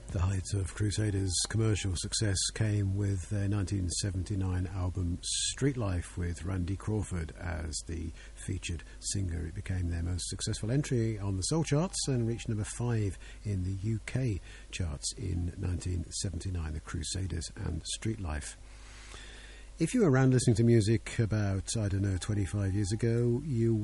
The height of Crusaders' commercial success came with their 1979 album Street Life, with Randy Crawford as the featured singer. It became their most successful entry on the soul charts and reached number 5 in the UK charts in 1979, the Crusaders and Street Life. If you were around listening to music about, 25 years ago, you